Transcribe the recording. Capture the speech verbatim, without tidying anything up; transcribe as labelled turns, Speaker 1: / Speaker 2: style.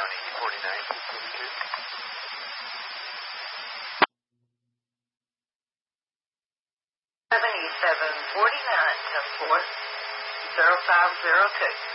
Speaker 1: eighty forty-nine.
Speaker 2: seventy-seven forty-nine, ten four, zero five zero two.